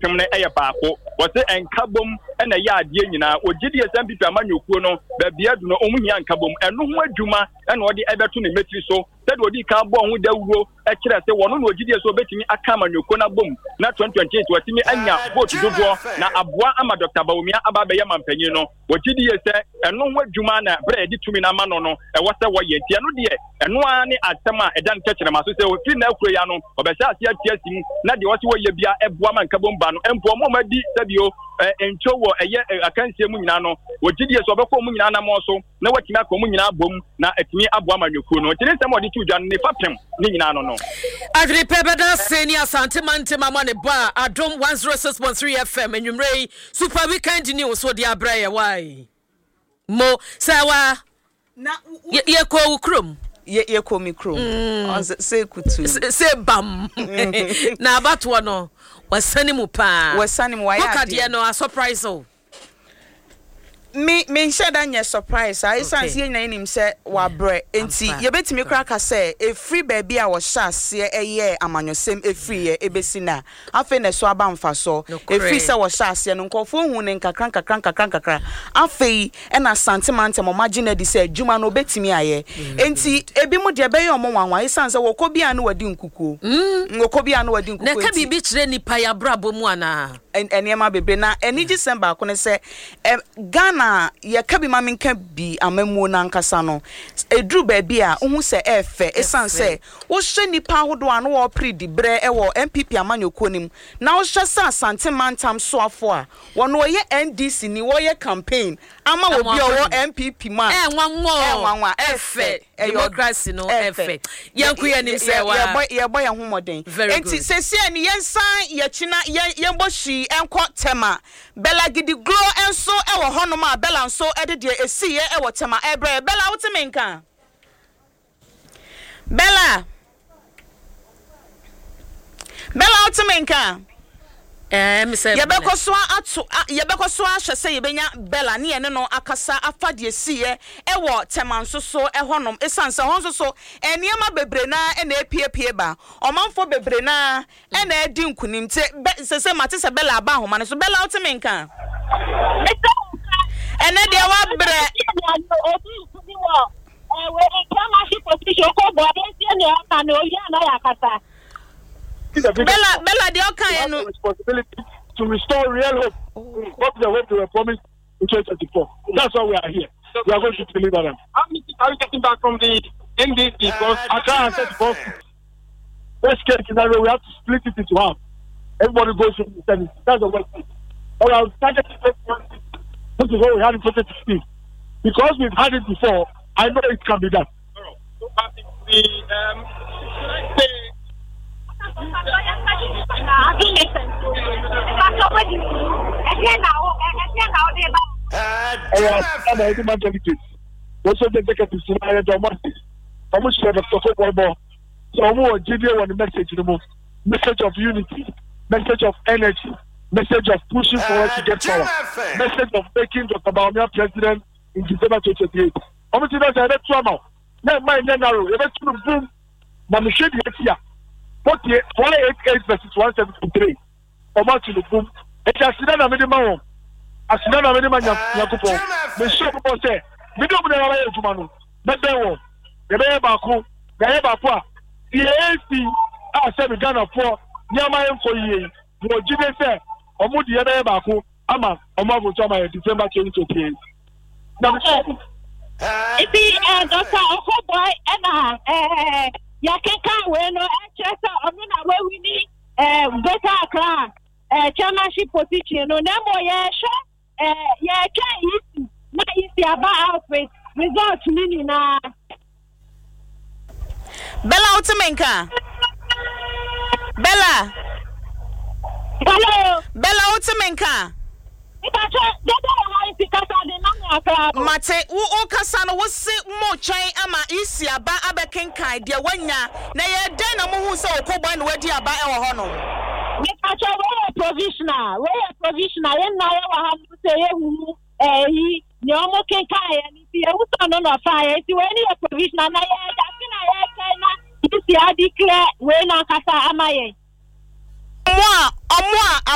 apem na eye baako wo se enkabom na ya ade nyina ogidi SNPP amanyokuo no ba bia du no omuhia enkabom eno ho adwuma na odi ebeto ne metri so said odi ka bo ho dawuro e kire se wono na ogidi so betimi aka amanyokuo na bom na 2028 watimi anya vote dodo na aboa ama Dr. Bawumia aba be yampanyin no ogidi se eno ho adwuma na bre di tumi na ma no no e wo se wo ye tie no de eno a ne atema edan kekere ma so se o fi na akuro ya no obesa ase atiasim na de wo se wo ye bia eboa man kabom ba no empo mo ma di sabio encho wo eye akansie mu nyina no ogidi so obekọ mu nyina na mo so na watimi akọ mu nyina bom na atimi aboa manyokuo no tini sem odi tudwa ne fapem ni nyina no Adri Pebeda senior santimante mama ne ba Adom 106.3 FM enwumrei super weekend news so dia braye why mo sawa na ye ko ukrom ye ko mi krom say kutu say bam na abatwo no wasani mu pa wasani mu waya de no a surprise o me sheda nya surprise I sense ye nyina nim se wa bre enti ye betimi kra ka se e free baby a wo sha se eye amanyosem e free ye ebesi na afi ne so aba mfa so e free se wo sha se no nkofo hu ne nkakran afi e na santimante mo magina di se adwuma no betimi aye enti ebi mu de be ye omo wanwa I sense wo ko bia no wadi nkukuo ngoko bia no wadi nkukuo na ka bibi kire nipa ya brabo mu ana eniema bebre na eni December ko ne se Ghana ye kabi ma menka bi amamu na nkasa no edru ba bia ohu se efe esan se wo hwe nipa hodo ano wo predi bre e wo MPP amanyokuo nim na wo hwe sa santimantam so afo a wono ye NDC ni wo ye campaign ama wo bi wo MPP ma nwanwa efe democracy no efe yanku ye nim se wa ye boy homoden enti se se ni yensan ye china ye boshi enko tema Bella gidi glow enso e wo hono ma Bella nso ede de esiye e wo tema ebre Bella wotime nka Bella wotime nka me say yebeko so ahwese yebenya Bella ne ene no akasa afade esiye e wo tema nso so e honom esanse hon so so eniema bebre na e na epiepie ba omanfo bebre na e na edi nkunim te se mate se Bella aba homa ne so Bella wotime nka ene de wa bre Bella de okan no responsibility to restore real hope. What the hope they were promised in 2024. That's why we are here. We are going to deliver them. How many people are we getting back from the NDC? Because I can't say because worst case scenario we have to split it into half. Everybody goes to the Senate. That's the worst case. But I was targeting this is what we had in 2016. Because we've had it before, I know it can be done. Also the executive scenario almost the message of unity, message of energy, message of pushing for us to get power, message of making Dr. Bawumia president in December 2028. Almost that's a trauma. Now my narrow, boom, Mamushid here. 188 versus 173. Almost to the boom. It's a Sinana minimum. A Sinana minimum Yakupo. The show say, we don't know to Manu. But they won't. The Baku, the Ebapua, the ANC, I said we Ghana for Yama for ye. You Jimmy say, Omudi Ebaku, Ama, Omavu Chama, December 2028. Now, if he Dr. Okoboy and Yakeka, we know, where we need better class, chairmanship position. No, yeah, sure. Yeah, can't not easy about outfit. Results meaning Bella Otemenka. Bella. Hello. Bella Otemenka. Mate, wo kasa no wo se mo twan ama isi aba abekenkan de wanya na ye den na mo hu se okobo na wadi aba e wo hono me kacho we provisional ye na ye wa ha se ye hu yi ni omo kenkan ye ni ti e wu so no no fa ye ti we ni provisional na ye da ti na ye kai na isi a declare we na kasa ama ye omo